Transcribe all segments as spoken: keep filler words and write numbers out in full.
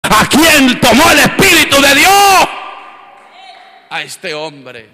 ¿A quién tomó el Espíritu de Dios? A este hombre.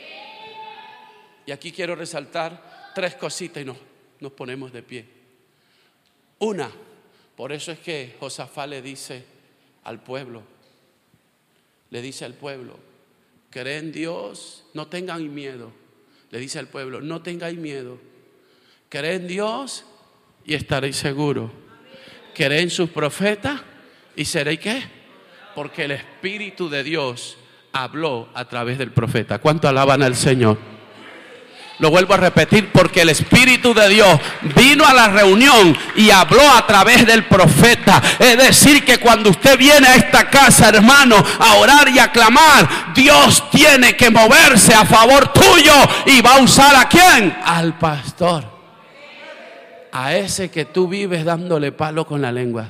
Y aquí quiero resaltar tres cositas y nos, nos ponemos de pie. Una, por eso es que Josafat le dice al pueblo, le dice al pueblo, cree en Dios, no tengan miedo. Le dice al pueblo, no tengáis miedo. Cree en Dios y estaréis seguros. Cree en sus profetas y seréis ¿qué? Porque el Espíritu de Dios habló a través del profeta. ¿Cuánto alaban al Señor? Lo vuelvo a repetir, porque el Espíritu de Dios vino a la reunión y habló a través del profeta. Es decir, que cuando usted viene a esta casa, hermano, a orar y a clamar, Dios tiene que moverse a favor tuyo. ¿Y va a usar a quién? Al pastor. A ese que tú vives dándole palo con la lengua.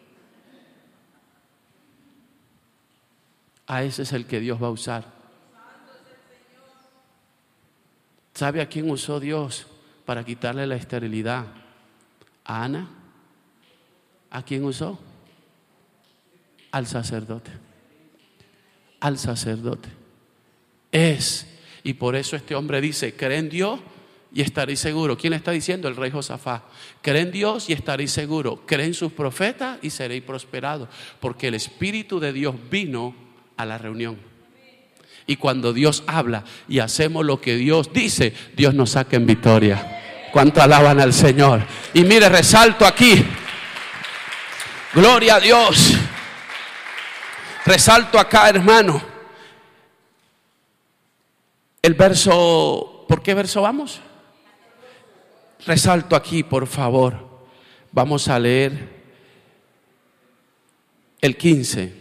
A ese es el que Dios va a usar. ¿Sabe a quién usó Dios para quitarle la esterilidad? ¿A Ana? ¿A quién usó? Al sacerdote. Al sacerdote. Es, y por eso este hombre dice, cree en Dios y estaréis seguros. ¿Quién le está diciendo? El rey Josafat. Cree en Dios y estaréis seguros. Cree en sus profetas y seréis prosperados. Porque el Espíritu de Dios vino a la reunión. Y cuando Dios habla y hacemos lo que Dios dice, Dios nos saca en victoria. ¿Cuánto alaban al Señor? Y mire, resalto aquí. Gloria a Dios. Resalto acá, hermano. El verso, ¿por qué verso vamos? Resalto aquí, por favor. Vamos a leer el quince.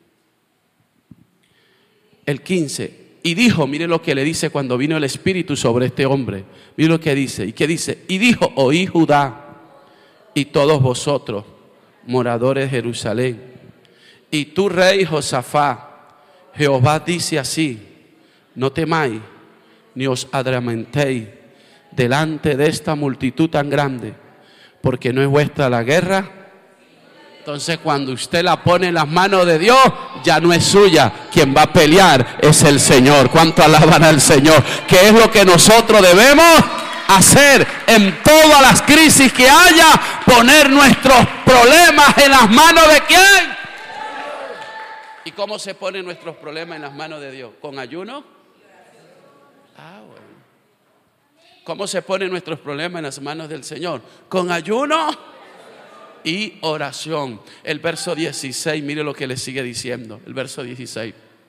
El quince, y dijo, mire lo que le dice cuando vino el Espíritu sobre este hombre. Mire lo que dice, ¿y qué dice? Y dijo, oí Judá y todos vosotros, moradores de Jerusalén, y tú rey Josafat, Jehová dice así, no temáis, ni os adormentéis delante de esta multitud tan grande, porque no es vuestra la guerra. Entonces cuando usted la pone en las manos de Dios, ya no es suya. Quien va a pelear es el Señor. ¿Cuánto alaban al Señor? ¿Qué es lo que nosotros debemos hacer en todas las crisis que haya? Poner nuestros problemas en las manos de ¿quién? ¿Y cómo se ponen nuestros problemas en las manos de Dios? ¿Con ayuno? Ah, bueno. ¿Cómo se ponen nuestros problemas en las manos del Señor? ¿Con ayuno? Y oración. El verso dieciséis, mire lo que le sigue diciendo. El verso dieciséis.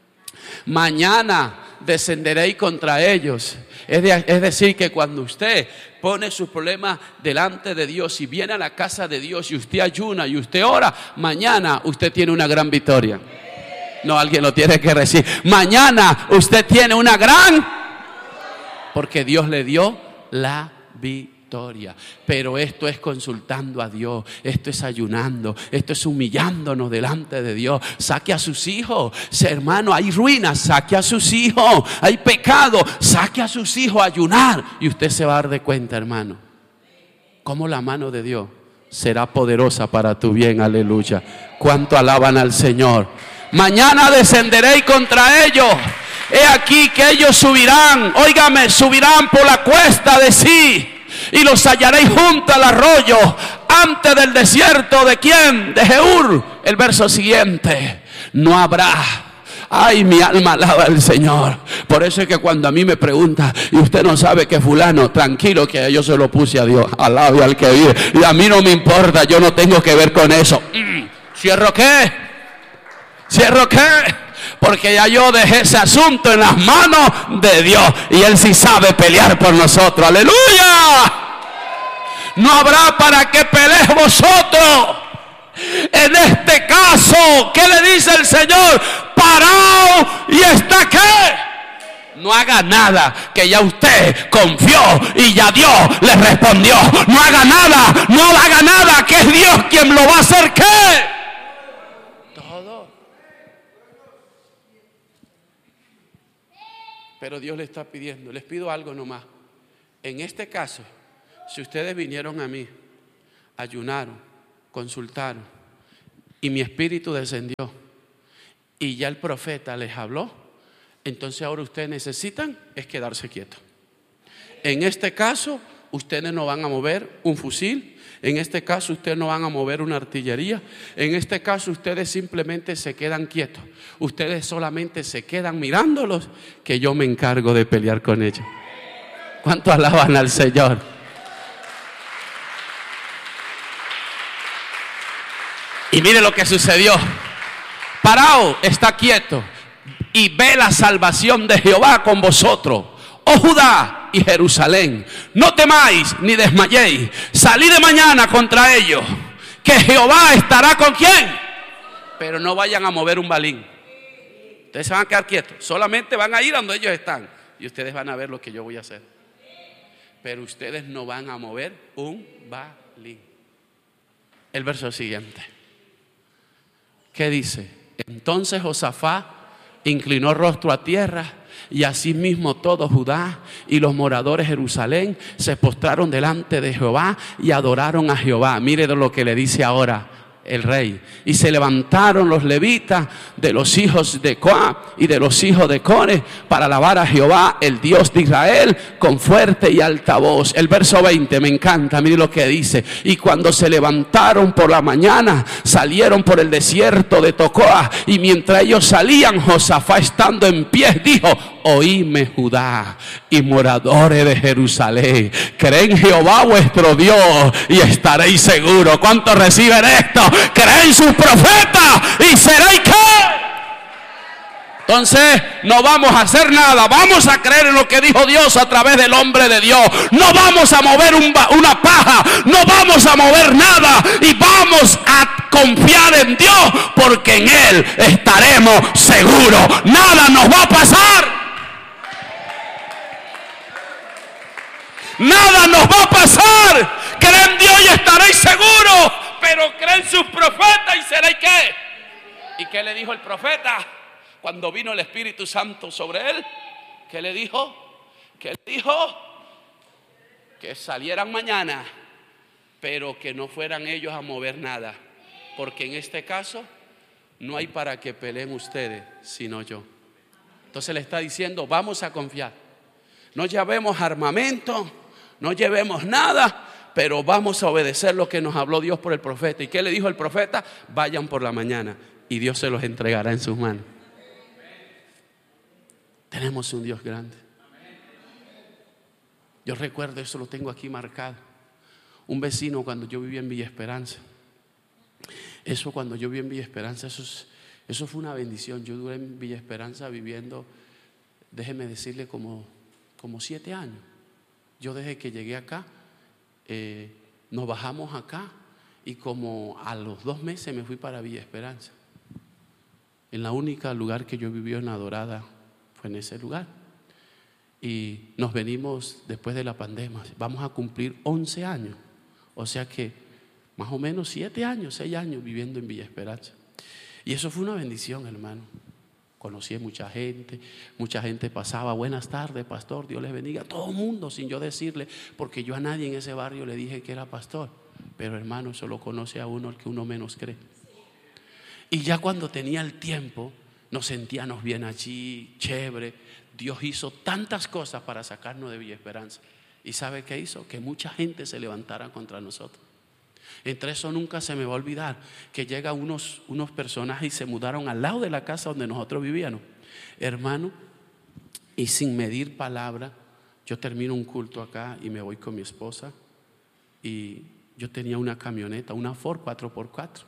Mañana descenderéis contra ellos. Es, de, es decir, que cuando usted pone sus problemas delante de Dios y viene a la casa de Dios y usted ayuna y usted ora, mañana usted tiene una gran victoria. No, alguien lo tiene que decir. Mañana usted tiene una gran, porque Dios le dio la victoria. Pero esto es consultando a Dios, esto es ayunando, esto es humillándonos delante de Dios. Saque a sus hijos, hermano, hay ruinas, saque a sus hijos, hay pecado, saque a sus hijos a ayunar y usted se va a dar de cuenta, hermano, cómo la mano de Dios será poderosa para tu bien. Aleluya. Cuánto alaban al Señor. Mañana descenderéis contra ellos. He aquí que ellos subirán, óigame, subirán por la cuesta de sí, y los hallaréis junto al arroyo, antes del desierto de quién, de Jehur. El verso siguiente, no habrá. Ay, mi alma alaba al Señor. Por eso es que cuando a mí me pregunta y usted no sabe que fulano, tranquilo que yo se lo puse a Dios, alaba al que vive, y a mí no me importa, yo no tengo que ver con eso. mm, ¿Cierro qué? ¿Cierro qué? Porque ya yo dejé ese asunto en las manos de Dios y Él sí sabe pelear por nosotros. ¡Aleluya! No habrá para que pelees vosotros. En este caso, ¿qué le dice el Señor? Parado y está ¿qué? No haga nada, que ya usted confió y ya Dios le respondió. No haga nada, no haga nada, que es Dios quien lo va a hacer. ¿Qué? Pero Dios le está pidiendo, les pido algo nomás. En este caso, si ustedes vinieron a mí, ayunaron, consultaron y mi espíritu descendió y ya el profeta les habló, entonces ahora ustedes necesitan es quedarse quietos. En este caso, ustedes no van a mover un fusil. En este caso, ustedes no van a mover una artillería. En este caso, ustedes simplemente se quedan quietos. Ustedes solamente se quedan mirándolos, que yo me encargo de pelear con ellos. ¿Cuánto alaban al Señor? Y mire lo que sucedió. Parado, está quieto y ve la salvación de Jehová con vosotros. Oh Judá y Jerusalén, no temáis ni desmayéis. Salid de mañana contra ellos, que Jehová estará con quién. Pero no vayan a mover un balín. Ustedes se van a quedar quietos. Solamente van a ir a donde ellos están. Y ustedes van a ver lo que yo voy a hacer. Pero ustedes no van a mover un balín. El verso siguiente. ¿Qué dice? Entonces Josafat inclinó rostro a tierra, y asimismo todo Judá y los moradores de Jerusalén se postraron delante de Jehová y adoraron a Jehová. Mire lo que le dice ahora el rey. Y se levantaron los levitas de los hijos de Coa y de los hijos de Core para alabar a Jehová, el Dios de Israel, con fuerte y alta voz. El verso veinte me encanta, mire lo que dice. Y cuando se levantaron por la mañana, salieron por el desierto de Tecoa, y mientras ellos salían, Josafat estando en pie dijo: oíme Judá y moradores de Jerusalén, creen en Jehová vuestro Dios y estaréis seguros. ¿Cuántos reciben esto? Creen sus profetas y seréis ¿qué? Entonces no vamos a hacer nada, vamos a creer en lo que dijo Dios a través del hombre de Dios. No vamos a mover un, una paja, no vamos a mover nada, y vamos a confiar en Dios, porque en Él estaremos seguros. Nada nos va a pasar. Nada nos va a pasar. Creen en Dios y estaréis seguros, pero creen sus profetas y seréis ¿qué? ¿Y qué le dijo el profeta cuando vino el Espíritu Santo sobre él? ¿Qué le dijo? ¿Qué le dijo? Que salieran mañana, pero que no fueran ellos a mover nada, porque en este caso no hay para que peleen ustedes, sino yo. Entonces le está diciendo: vamos a confiar. No llevemos armamento, no llevemos nada, pero vamos a obedecer lo que nos habló Dios por el profeta. ¿Y qué le dijo el profeta? Vayan por la mañana y Dios se los entregará en sus manos. Tenemos un Dios grande. Yo recuerdo, eso lo tengo aquí marcado. Un vecino cuando yo vivía en Villa Esperanza. Eso cuando yo viví en Villa Esperanza, eso, es, eso fue una bendición. Yo duré en Villa Esperanza viviendo, déjeme decirle, como, como siete años. Yo desde que llegué acá, eh, nos bajamos acá, y como a los dos meses me fui para Villa Esperanza. En la única lugar que yo viví en La Dorada fue en ese lugar. Y nos venimos después de la pandemia. Vamos a cumplir once años. O sea que más o menos siete años, seis años viviendo en Villa Esperanza. Y eso fue una bendición, hermano. Conocí a mucha gente, mucha gente pasaba: buenas tardes, pastor, Dios les bendiga. Todo el mundo, sin yo decirle, porque yo a nadie en ese barrio le dije que era pastor. Pero hermano, eso lo conoce a uno el que uno menos cree. Y ya cuando tenía el tiempo, nos sentíamos bien allí, chévere. Dios hizo tantas cosas para sacarnos de Villa Esperanza. ¿Y sabe qué hizo? Que mucha gente se levantara contra nosotros. Entre eso nunca se me va a olvidar que llegan unos, unos personajes y se mudaron al lado de la casa donde nosotros vivíamos, hermano, y sin medir palabra, yo termino un culto acá y me voy con mi esposa, y yo tenía una camioneta, una Ford cuatro por cuatro,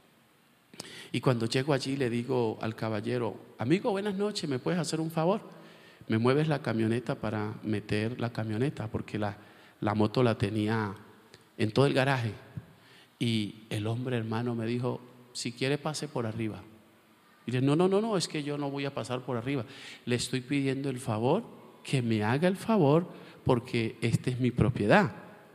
y cuando llego allí le digo al caballero: amigo, buenas noches, ¿me puedes hacer un favor? Me mueves la camioneta para meter la camioneta, porque la, la moto la tenía en todo el garaje. Y el hombre, hermano, me dijo: si quiere pase por arriba. Y le dije: no, no, no, no, es que yo no voy a pasar por arriba. Le estoy pidiendo el favor, que me haga el favor, porque esta es mi propiedad.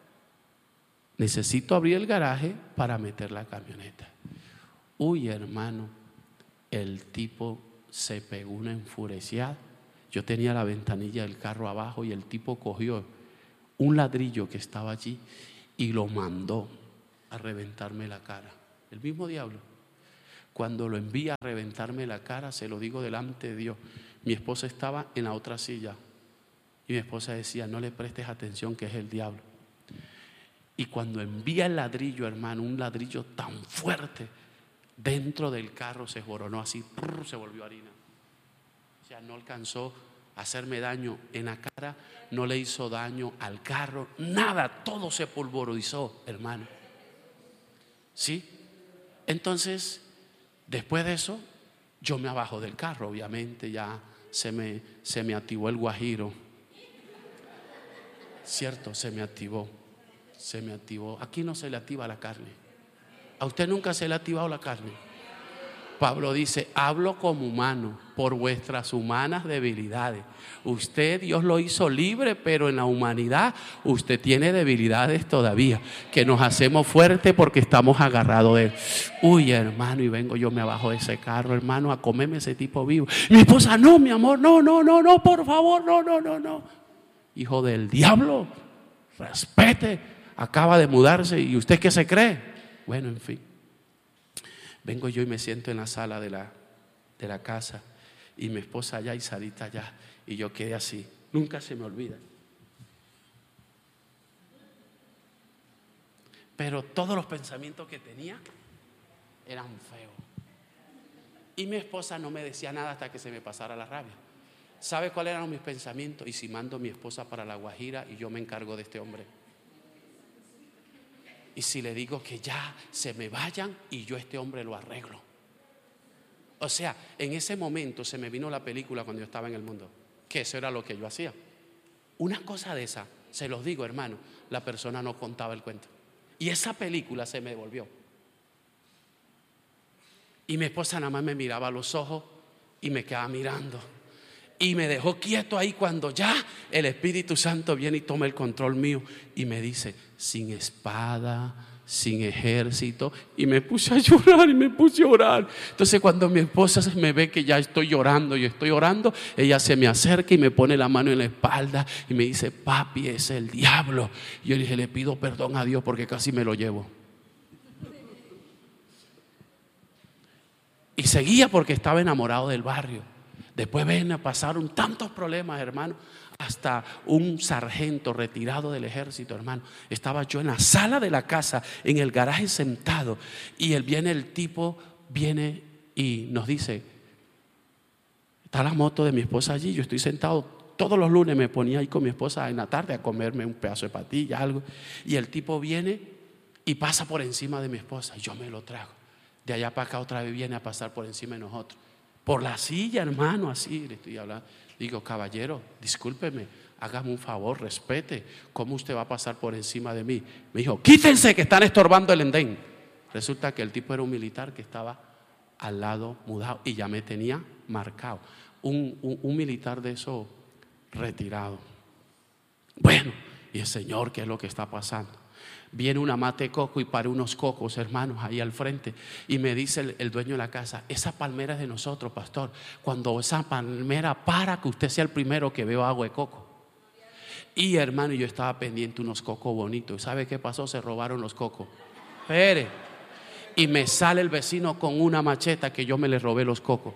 Necesito abrir el garaje para meter la camioneta. Uy, hermano, el tipo se pegó una enfurecida. Yo tenía la ventanilla del carro abajo y el tipo cogió un ladrillo que estaba allí y lo mandó a reventarme la cara. El mismo diablo. Cuando lo envía a reventarme la cara, se lo digo delante de Dios. Mi esposa estaba en la otra silla y mi esposa decía: no le prestes atención, que es el diablo. Y cuando envía el ladrillo, hermano, un ladrillo tan fuerte, dentro del carro se joronó así, se volvió harina. O sea, no alcanzó a hacerme daño en la cara, no le hizo daño al carro, nada, todo se polvorizó, hermano. ¿Sí? Entonces, después de eso, yo me abajo del carro, obviamente ya se me, se me activó el guajiro. Cierto, se me activó, se me activó. Aquí no se le activa la carne. ¿A usted nunca se le ha activado la carne? Pablo dice: hablo como humano por vuestras humanas debilidades. Usted, Dios lo hizo libre, pero en la humanidad usted tiene debilidades todavía, que nos hacemos fuertes porque estamos agarrados de él. Uy, hermano, y vengo yo, me abajo de ese carro, hermano, a comerme ese tipo vivo. Mi esposa: no, mi amor, no, no, no, no, por favor, no, no, no, no. Hijo del diablo, respete, acaba de mudarse y usted ¿qué se cree? Bueno, en fin. Vengo yo y me siento en la sala de la, de la casa, y mi esposa allá y Sarita allá, y yo quedé así. Nunca se me olvida. Pero todos los pensamientos que tenía eran feos. Y mi esposa no me decía nada hasta que se me pasara la rabia. ¿Sabe cuáles eran mis pensamientos? Y si mando a mi esposa para La Guajira y yo me encargo de este hombre. Y si le digo que ya se me vayan y yo este hombre lo arreglo. O sea, en ese momento se me vino la película cuando yo estaba en el mundo, que eso era lo que yo hacía. Una cosa de esa, se los digo, hermano, la persona no contaba el cuento. Y esa película se me devolvió. Y mi esposa nada más me miraba a los ojos y me quedaba mirando. Y me dejó quieto ahí cuando ya el Espíritu Santo viene y toma el control mío y me dice: sin espada, sin ejército. Y me puse a llorar y me puse a orar. Entonces cuando mi esposa me ve que ya estoy llorando y estoy orando, ella se me acerca y me pone la mano en la espalda y me dice: papi, es el diablo. Y yo le dije: le pido perdón a Dios porque casi me lo llevo. Y seguía porque estaba enamorado del barrio. Después ven, pasaron tantos problemas, hermano. Hasta un sargento retirado del ejército, hermano. Estaba yo en la sala de la casa, en el garaje sentado. Y él viene, el tipo viene y nos dice: está la moto de mi esposa allí. Yo estoy sentado. Todos los lunes me ponía ahí con mi esposa en la tarde a comerme un pedazo de patilla, algo. Y el tipo viene y pasa por encima de mi esposa. Y yo me lo trago. De allá para acá otra vez viene a pasar por encima de nosotros. Por la silla, hermano, así le estoy hablando. Digo: caballero, discúlpeme, hágame un favor, respete. ¿Cómo usted va a pasar por encima de mí? Me dijo: quítense que están estorbando el andén. Resulta que el tipo era un militar que estaba al lado mudado y ya me tenía marcado. Un, un, un militar de eso retirado. Bueno, y el Señor, ¿qué es lo que está pasando? Viene una mate de coco y para unos cocos, hermanos, ahí al frente. Y me dice el, el dueño de la casa: esa palmera es de nosotros, pastor. Cuando esa palmera para, que usted sea el primero que veo agua de coco. Y hermano, yo estaba pendiente unos cocos bonitos. ¿Sabe qué pasó? Se robaron los cocos. Espere. Y me sale el vecino con una macheta que yo me le robé los cocos.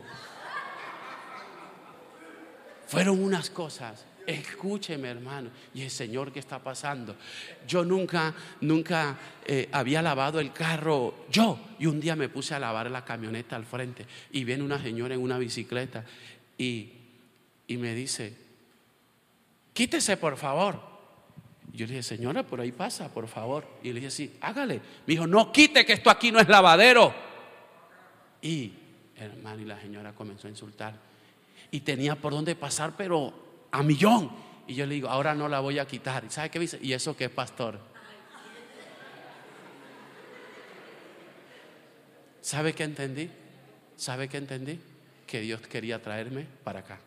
Fueron unas cosas. Escúcheme, hermano. Y el Señor, ¿qué está pasando? Yo nunca, nunca eh, había lavado el carro yo. Y un día me puse a lavar la camioneta al frente. Y viene una señora en una bicicleta y, y me dice: quítese, por favor. Y yo le dije: señora, por ahí pasa, por favor. Y le dije: sí, hágale. Me dijo: no, quite, que esto aquí no es lavadero. Y, hermano, y la señora comenzó a insultar. Y tenía por dónde pasar, pero a millón. Y yo le digo: ahora no la voy a quitar. ¿Y sabe qué dice? ¿Y eso qué es, pastor? ¿Sabe qué entendí? ¿Sabe qué entendí? Que Dios quería traerme para acá.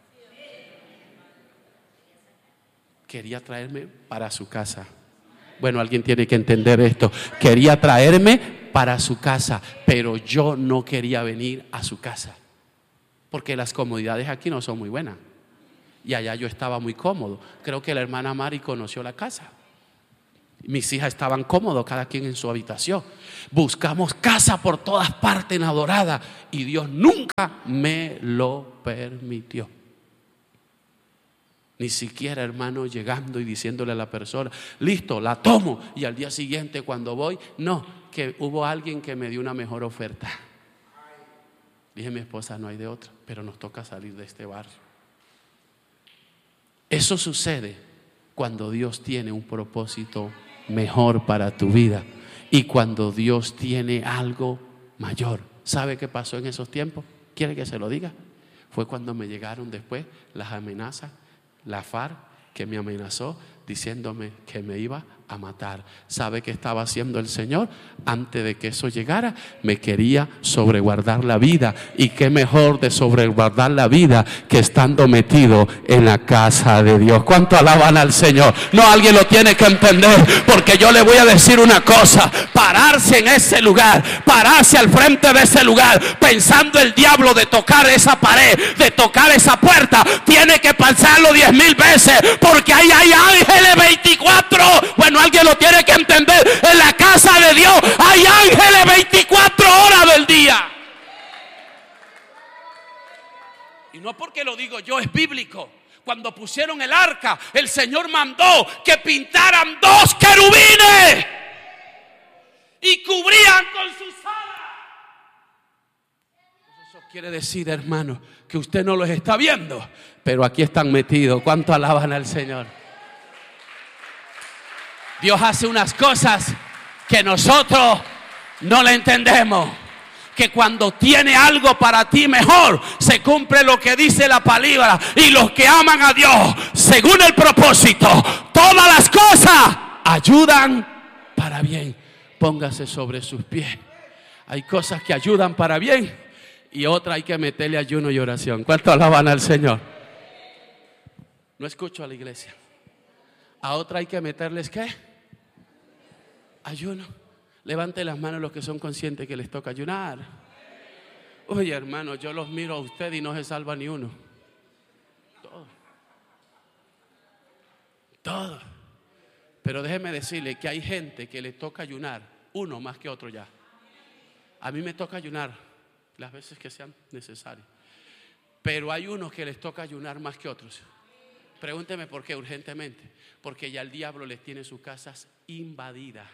Quería traerme para su casa. Bueno, alguien tiene que entender esto. Quería traerme para su casa, pero yo no quería venir a su casa, porque las comodidades aquí no son muy buenas. Y allá yo estaba muy cómodo. Creo que la hermana Mari conoció la casa. Mis hijas estaban cómodos, cada quien en su habitación. Buscamos casa por todas partes en Adorada y Dios nunca me lo permitió. Ni siquiera, hermano, llegando y diciéndole a la persona, listo, la tomo. Y al día siguiente cuando voy, no, que hubo alguien que me dio una mejor oferta. Dije a mi esposa, no hay de otra, pero nos toca salir de este barrio. Eso sucede cuando Dios tiene un propósito mejor para tu vida y cuando Dios tiene algo mayor. ¿Sabe qué pasó en esos tiempos? ¿Quiere que se lo diga? Fue cuando me llegaron después las amenazas, la FARC que me amenazó diciéndome que me iba a matar. ¿Sabe qué estaba haciendo el Señor? Antes de que eso llegara, me quería sobreguardar la vida. Y qué mejor de sobreguardar la vida que estando metido en la casa de Dios. ¿Cuánto alaban al Señor? No, alguien lo tiene que entender, porque yo le voy a decir una cosa: pararse en ese lugar, pararse al frente de ese lugar, pensando el diablo de tocar esa pared, de tocar esa puerta, tiene que pensarlo diez mil veces, porque ahí hay ángeles veinticuatro. Bueno, alguien lo tiene que entender. En la casa de Dios hay ángeles veinticuatro horas del día. Y no porque lo digo yo, es bíblico. Cuando pusieron el arca, el Señor mandó que pintaran dos querubines y cubrían con sus alas. Eso quiere decir, hermano, que usted no los está viendo, pero aquí están metidos. ¿Cuánto alaban al Señor? Dios hace unas cosas que nosotros no le entendemos. Que cuando tiene algo para ti mejor, se cumple lo que dice la palabra. Y los que aman a Dios según el propósito, todas las cosas ayudan para bien. Póngase sobre sus pies. Hay cosas que ayudan para bien y otras hay que meterle ayuno y oración. ¿Cuánto alaban al Señor? No escucho a la iglesia. A otra hay que meterles ¿qué? Ayuno. Levante las manos los que son conscientes que les toca ayunar. Oye, hermano, yo los miro a usted y no se salva ni uno. Todo. Todo. Pero déjeme decirle que hay gente que le toca ayunar, uno más que otro ya. A mí me toca ayunar las veces que sean necesarias. Pero hay unos que les toca ayunar más que otros. Pregúnteme por qué urgentemente. Porque ya el diablo les tiene sus casas invadidas.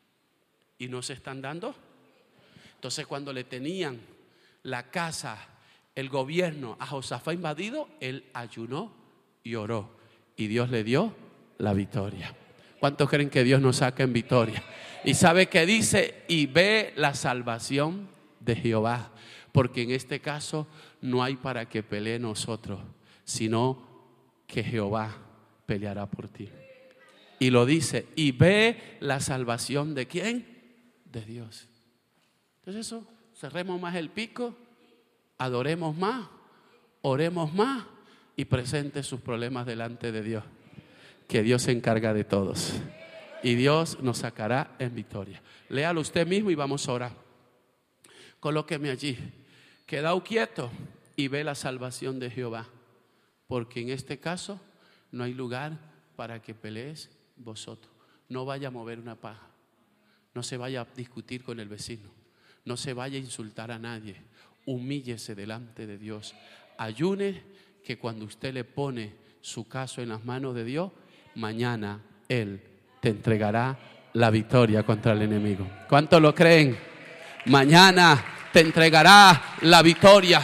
Y no se están dando. Entonces cuando le tenían la casa, el gobierno a Josafat invadido, él ayunó y oró. Y Dios le dio la victoria. ¿Cuántos creen que Dios nos saca en victoria? Y sabe que dice, y ve la salvación de Jehová. Porque en este caso no hay para que pelee nosotros, sino que Jehová peleará por ti. Y lo dice, y ve la salvación de ¿quién? De Dios. Entonces eso, cerremos más el pico, adoremos más, oremos más y presente sus problemas delante de Dios. Que Dios se encarga de todos y Dios nos sacará en victoria. Léalo usted mismo y vamos a orar. Colóqueme allí. Quedado quieto y ve la salvación de Jehová, porque en este caso no hay lugar para que pelees vosotros. No vaya a mover una paja. No se vaya a discutir con el vecino. No se vaya a insultar a nadie. Humíllese delante de Dios. Ayune, que cuando usted le pone su caso en las manos de Dios, mañana Él te entregará la victoria contra el enemigo. ¿Cuántos lo creen? Mañana te entregará la victoria.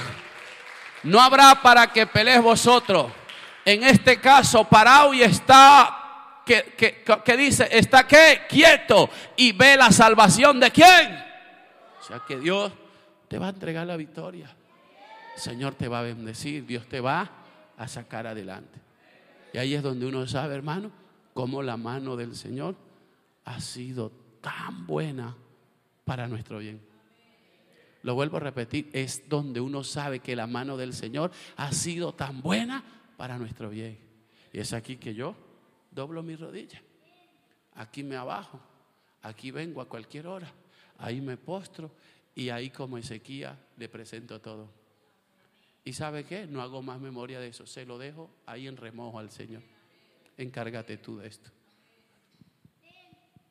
No habrá para que pelees vosotros. En este caso, parado y está... Que, que, que dice, está que quieto y ve la salvación de quién. O sea que Dios te va a entregar la victoria. El Señor te va a bendecir, Dios te va a sacar adelante. Y ahí es donde uno sabe, hermano, cómo la mano del Señor ha sido tan buena para nuestro bien. Lo vuelvo a repetir, es donde uno sabe que la mano del Señor ha sido tan buena para nuestro bien. Y es aquí que yo doblo mis rodillas, aquí me abajo, aquí vengo a cualquier hora, ahí me postro y ahí como Ezequías le presento todo. ¿Y sabe qué? No hago más memoria de eso, se lo dejo ahí en remojo al Señor. Encárgate tú de esto.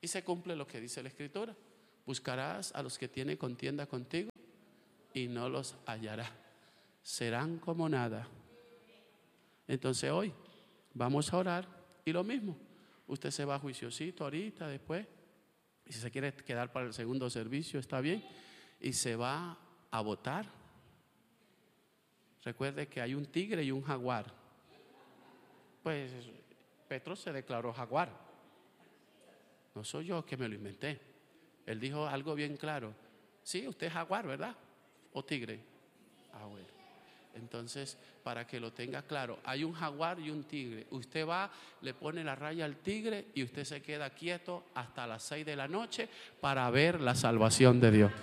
Y se cumple lo que dice la Escritura: buscarás a los que tienen contienda contigo y no los hallarás, serán como nada. Entonces hoy vamos a orar y lo mismo, usted se va juiciosito ahorita, después, y si se quiere quedar para el segundo servicio está bien, y se va a votar. Recuerde que hay un tigre y un jaguar. Pues Petro se declaró jaguar, no soy yo que me lo inventé. Él dijo algo bien claro: sí, usted es jaguar, ¿verdad? ¿O tigre? Ah, bueno. Entonces, para que lo tenga claro, hay un jaguar y un tigre. Usted va, le pone la raya al tigre y usted se queda quieto hasta las seis de la noche para ver la salvación de Dios.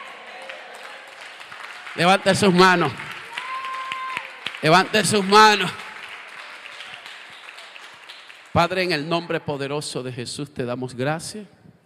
Levante sus manos. Levante sus manos. Padre, en el nombre poderoso de Jesús te damos gracias.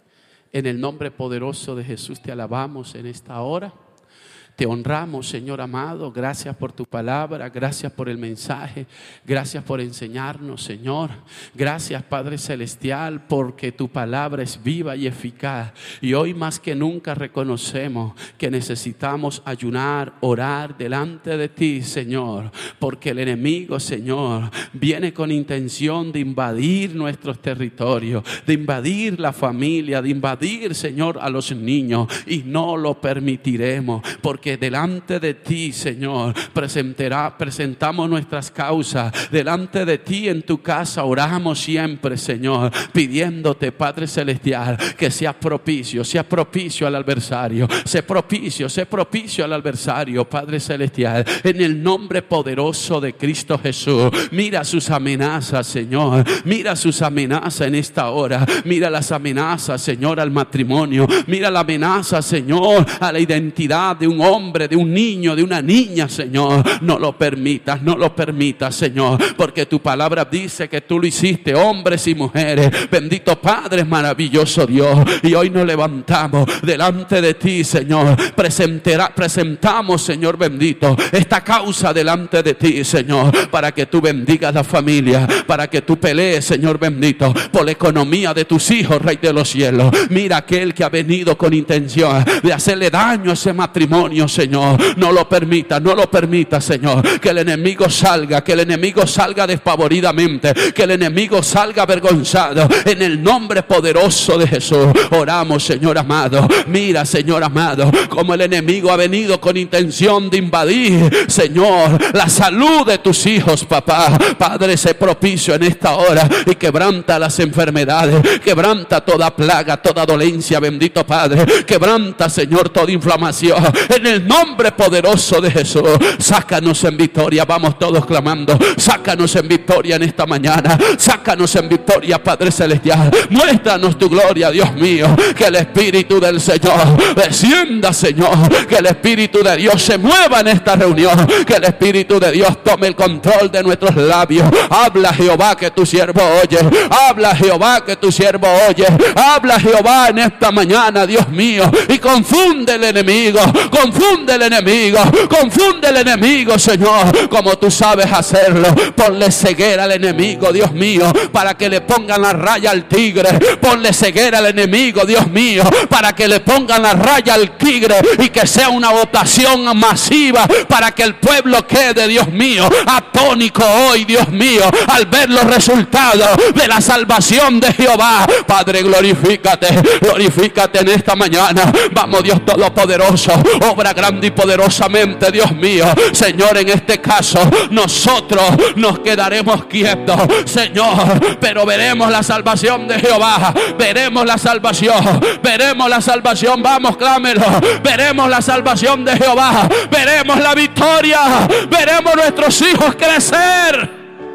En el nombre poderoso de Jesús te alabamos en esta hora. Te honramos, Señor amado. Gracias por tu palabra, gracias por el mensaje, gracias por enseñarnos, Señor. Gracias, Padre Celestial, porque tu palabra es viva y eficaz. Y hoy más que nunca reconocemos que necesitamos ayunar, orar delante de ti, Señor, porque el enemigo, Señor, viene con intención de invadir nuestros territorios, de invadir la familia, de invadir, Señor, a los niños, y no lo permitiremos, porque que delante de ti, Señor, presentará, presentamos nuestras causas. Delante de ti en tu casa oramos siempre, Señor, pidiéndote, Padre Celestial, que seas propicio, seas propicio al adversario, sé propicio, sé propicio al adversario, Padre Celestial, en el nombre poderoso de Cristo Jesús. Mira sus amenazas, Señor, mira sus amenazas en esta hora, mira las amenazas, Señor, al matrimonio, mira la amenaza, Señor, a la identidad de un hombre, hombre, de un niño, de una niña, Señor. No lo permitas, no lo permitas, Señor, porque tu palabra dice que tú lo hiciste, hombres y mujeres. Bendito Padre, maravilloso Dios. Y hoy nos levantamos delante de ti, Señor. Presentará, presentamos, Señor bendito, esta causa delante de ti, Señor, para que tú bendigas la familia, para que tú pelees, Señor bendito, por la economía de tus hijos, Rey de los cielos. Mira aquel que ha venido con intención de hacerle daño a ese matrimonio, Señor. No lo permita, no lo permita, Señor, que el enemigo salga, que el enemigo salga despavoridamente, que el enemigo salga avergonzado, en el nombre poderoso de Jesús. Oramos, Señor amado. Mira, Señor amado, como el enemigo ha venido con intención de invadir, Señor, la salud de tus hijos, papá. Padre, sé propicio en esta hora y quebranta las enfermedades, quebranta toda plaga, toda dolencia, bendito Padre. Quebranta, Señor, toda inflamación, en el nombre poderoso de Jesús. Sácanos en victoria, vamos todos clamando. Sácanos en victoria en esta mañana. Sácanos en victoria, Padre Celestial. Muéstranos tu gloria, Dios mío. Que el Espíritu del Señor descienda, Señor. Que el Espíritu de Dios se mueva en esta reunión. Que el Espíritu de Dios tome el control de nuestros labios. Habla, Jehová, que tu siervo oye. Habla, Jehová, que tu siervo oye. Habla, Jehová, en esta mañana, Dios mío. Y confunde el enemigo. Confunde el enemigo, confunde el enemigo, Señor, como tú sabes hacerlo. Ponle ceguera al enemigo, Dios mío, para que le pongan la raya al tigre. Ponle ceguera al enemigo, Dios mío, para que le pongan la raya al tigre y que sea una votación masiva para que el pueblo quede, Dios mío, atónico hoy, Dios mío, al ver los resultados de la salvación de Jehová. Padre, glorifícate, glorifícate en esta mañana. Vamos, Dios Todopoderoso, obra grande y poderosamente, Dios mío. Señor, en este caso nosotros nos quedaremos quietos, Señor, pero veremos la salvación de Jehová. Veremos la salvación, veremos la salvación. Vamos, clámelo. Veremos la salvación de Jehová, veremos la victoria, veremos nuestros hijos crecer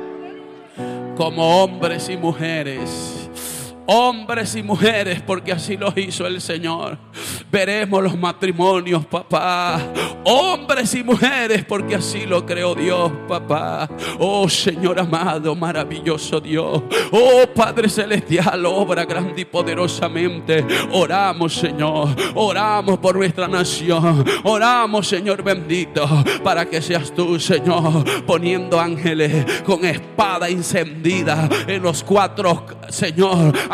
como hombres y mujeres. Hombres y mujeres, porque así lo hizo el Señor. Veremos los matrimonios, papá. Hombres y mujeres, porque así lo creó Dios, papá. Oh Señor amado, maravilloso Dios. Oh Padre Celestial, obra grande y poderosamente. Oramos, Señor. Oramos por nuestra nación. Oramos, Señor bendito, para que seas tú, Señor, poniendo ángeles con espada encendida en los cuatro, Señor, ángeles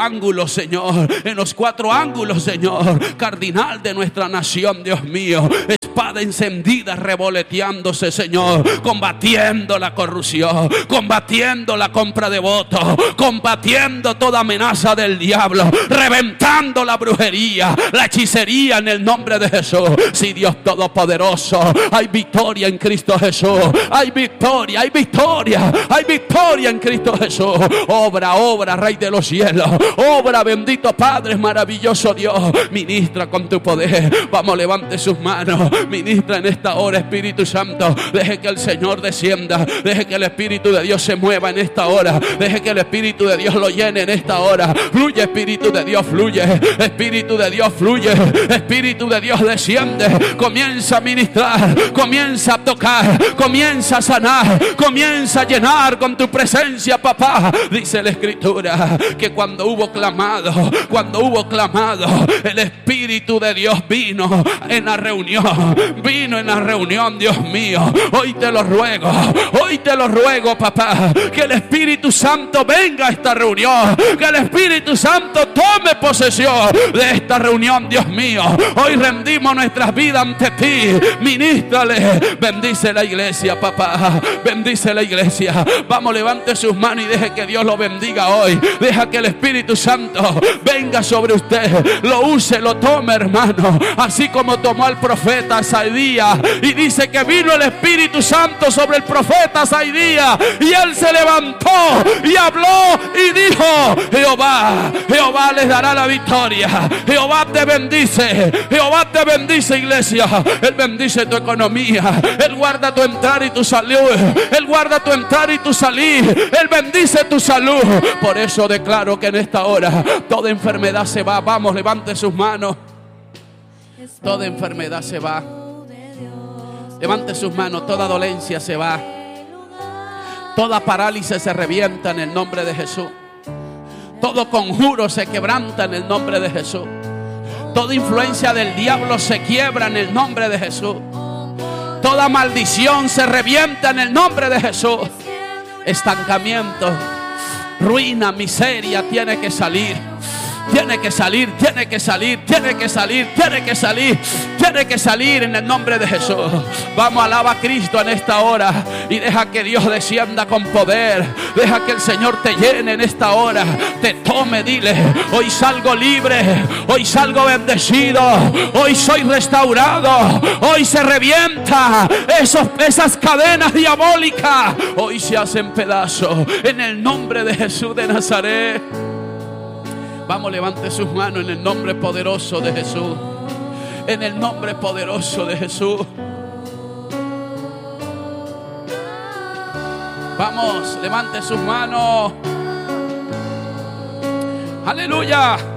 ángulos, Señor, en los cuatro ángulos, Señor, cardinal de nuestra nación, Dios mío. Espada encendida revoleteándose, Señor, combatiendo la corrupción, combatiendo la compra de votos, combatiendo toda amenaza del diablo, reventando la brujería, la hechicería en el nombre de Jesús. Sí, Dios Todopoderoso, hay victoria en Cristo Jesús, hay victoria, hay victoria, hay victoria en Cristo Jesús. Obra, obra, Rey de los cielos, obra, bendito Padre, maravilloso Dios. Ministra con tu poder. Vamos, levante sus manos. Ministra en esta hora, Espíritu Santo. Deje que el Señor descienda. Deje que el Espíritu de Dios se mueva en esta hora. Deje que el Espíritu de Dios lo llene en esta hora. Fluye, Espíritu de Dios, fluye. Espíritu de Dios, fluye. Espíritu de Dios, desciende. Comienza a ministrar. Comienza a tocar. Comienza a sanar. Comienza a llenar con tu presencia, papá. Dice la Escritura que cuando hubo clamado, cuando hubo clamado, el Espíritu de Dios vino en la reunión. Vino en la reunión, Dios mío. Hoy te lo ruego, hoy te lo ruego, papá, que el Espíritu Santo venga a esta reunión, que el Espíritu Santo tome posesión de esta reunión, Dios mío. Hoy rendimos nuestras vidas ante ti. Ministrale, bendice la iglesia, papá, bendice la iglesia. Vamos, levante sus manos y deje que Dios lo bendiga hoy. Deja que el Espíritu Santo venga sobre usted, lo use, lo tome, hermano, así como tomó al profeta Isaías, y dice que vino el Espíritu Santo sobre el profeta Isaías, y él se levantó y habló y dijo: Jehová, Jehová les dará la victoria. Jehová te bendice, Jehová te bendice, iglesia. Él bendice tu economía, Él guarda tu entrar y tu salud, Él guarda tu entrar y tu salir, Él bendice tu salud. Por eso declaro que en esta hora toda enfermedad se va. Vamos, levante sus manos. Toda enfermedad se va. Levante sus manos. Toda dolencia se va. Toda parálisis se revienta en el nombre de Jesús. Todo conjuro se quebranta en el nombre de Jesús. Toda influencia del diablo se quiebra en el nombre de Jesús. Toda maldición se revienta en el nombre de Jesús. Estancamiento, ruina, miseria tiene que salir. Tiene que salir, tiene que salir, tiene que salir, tiene que salir, tiene que salir en el nombre de Jesús. Vamos, alaba a Cristo en esta hora y deja que Dios descienda con poder. Deja que el Señor te llene en esta hora, te tome, dile: hoy salgo libre, hoy salgo bendecido, hoy soy restaurado, hoy se revienta esos, esas cadenas diabólicas, hoy se hacen pedazos en el nombre de Jesús de Nazaret. Vamos, levante sus manos en el nombre poderoso de Jesús. En el nombre poderoso de Jesús. Vamos, levante sus manos. Aleluya.